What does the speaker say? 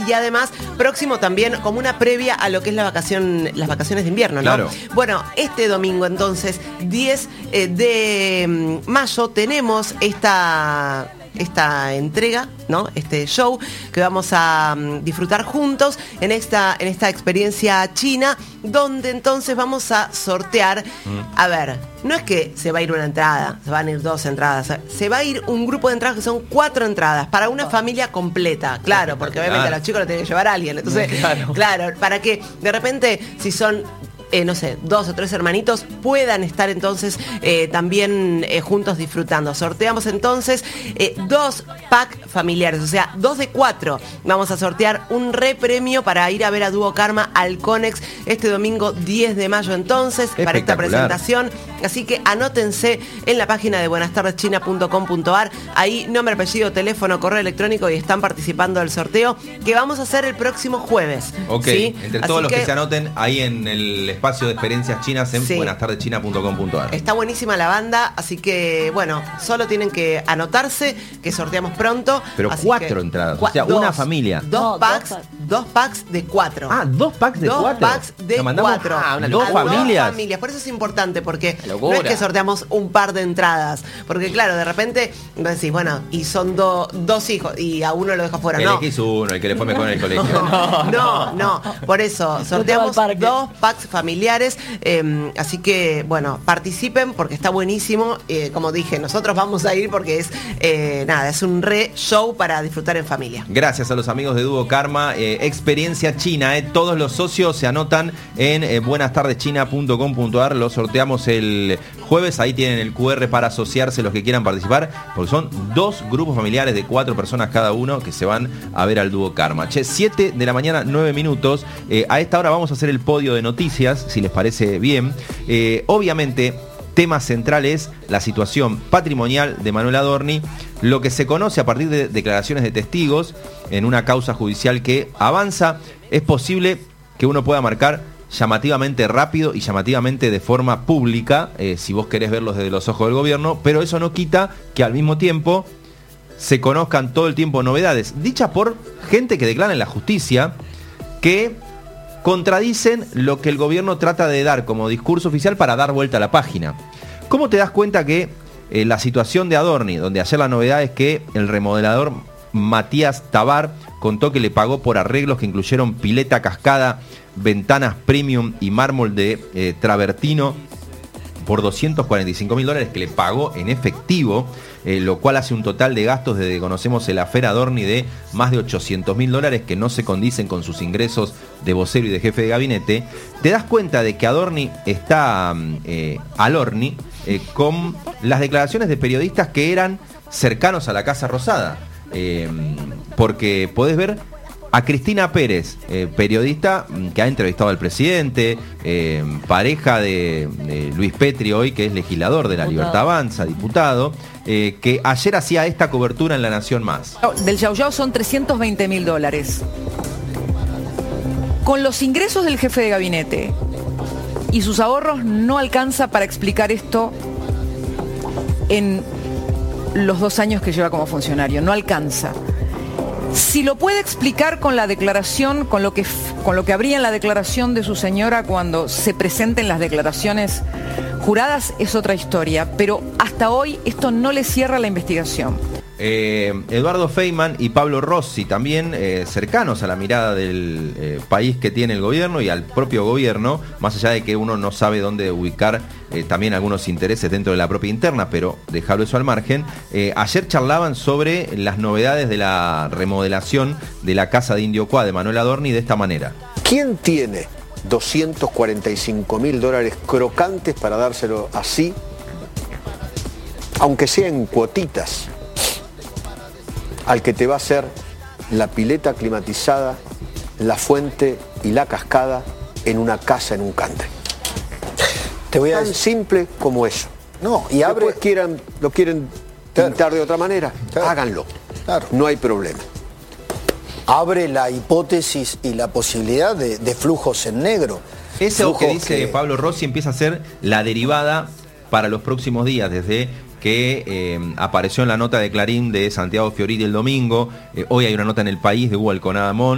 y además próximo también como una previa a lo que es las vacaciones de invierno, ¿no? Claro. Bueno, este domingo entonces, 10 de mayo, tenemos esta entrega, ¿no? Este show que vamos a disfrutar juntos en esta experiencia china, donde entonces vamos a sortear. A ver, no es que se va a ir una entrada, se van a ir 2 entradas, se va a ir un grupo de entradas que son 4 entradas para una familia completa, claro, porque obviamente a los chicos lo tiene que llevar alguien, entonces, claro, para que de repente, si son no sé, 2 o 3 hermanitos puedan estar entonces también juntos disfrutando. Sorteamos entonces 2 pack familiares, o sea, 2 de 4. Vamos a sortear un repremio para ir a ver a Dúo Karma al Conex este domingo 10 de mayo entonces, para esta presentación. Así que anótense en la página de buenastareschina.com.ar, ahí nombre, apellido, teléfono, correo electrónico, y están participando del sorteo que vamos a hacer el próximo jueves. Ok, ¿sí? entre todos los que se anoten ahí en el espacio de experiencias chinas en buenastareschina.com.ar. Está buenísima la banda, así que bueno, solo tienen que anotarse, que sorteamos pronto. Pero 4 entradas, o sea, una familia. 2 packs de 4. Ah, 2 packs de 4. 2 packs de 4. 2 familias. Por eso es importante, porque locura. no es que sorteamos un par de entradas. Porque claro, de repente decís, bueno, y son 2 hijos y a uno lo deja fuera. No. Elegís uno, el que le fue mejor en el colegio. No. Por eso, sorteamos 2 packs familiares. Así que, bueno, participen porque está buenísimo. Como dije, nosotros vamos a ir porque es un show para disfrutar en familia. Gracias a los amigos de Dúo Karma, experiencia china, todos los socios se anotan en buenastareschina.com.ar, lo sorteamos el jueves, ahí tienen el QR para asociarse los que quieran participar, porque son 2 grupos familiares de 4 personas cada uno que se van a ver al Dúo Karma. 7 de la mañana, 9 minutos, a esta hora vamos a hacer el podio de noticias, si les parece bien. Obviamente, tema central es la situación patrimonial de Manuel Adorni, lo que se conoce a partir de declaraciones de testigos en una causa judicial que avanza. Es posible que uno pueda marcar llamativamente rápido y llamativamente de forma pública, si vos querés verlos desde los ojos del gobierno, pero eso no quita que al mismo tiempo se conozcan todo el tiempo novedades, dichas por gente que declara en la justicia, que contradicen lo que el gobierno trata de dar como discurso oficial para dar vuelta a la página. ¿Cómo te das cuenta que la situación de Adorni, donde ayer la novedad es que el remodelador Matías Tabar contó que le pagó por arreglos que incluyeron pileta cascada, ventanas premium y mármol de travertino por $245.000 que le pagó en efectivo, lo cual hace un total de gastos desde que conocemos el afer Adorni de más de $800.000 que no se condicen con sus ingresos de vocero y de jefe de gabinete? Te das cuenta de que Adorni está al horni con las declaraciones de periodistas que eran cercanos a la Casa Rosada, porque podés ver a Cristina Pérez, periodista que ha entrevistado al presidente, pareja de Luis Petri hoy, que es legislador de la Libertad Avanza, diputado, que ayer hacía esta cobertura en La Nación Más. Del Yao Yao son $320.000. Con los ingresos del jefe de gabinete y sus ahorros no alcanza para explicar esto en los 2 años que lleva como funcionario, no alcanza. Si lo puede explicar con la declaración, con lo que habría en la declaración de su señora cuando se presenten las declaraciones juradas, es otra historia, pero hasta hoy esto no le cierra la investigación. Eduardo Feynman y Pablo Rossi también cercanos a la mirada del país que tiene el gobierno y al propio gobierno, más allá de que uno no sabe dónde ubicar también algunos intereses dentro de la propia interna, pero dejarlo eso al margen. Ayer charlaban sobre las novedades de la remodelación de la casa de Indio Cuá de Manuel Adorni de esta manera. ¿Quién tiene $245.000 crocantes para dárselo así, aunque sea en cuotitas, al que te va a hacer la pileta climatizada, la fuente y la cascada en una casa en un country? Te voy a Tan decir, simple como eso. no, y abre, Después lo quieren pintar de otra manera, háganlo. Claro. No hay problema. abre la hipótesis y la posibilidad de flujos en negro. Eso Flujos que dice Pablo Rossi empieza a ser la derivada para los próximos días, desde que apareció en la nota de Clarín de Santiago Fioriti el domingo. Hoy hay una nota en El País de Hugo Alconada Mon,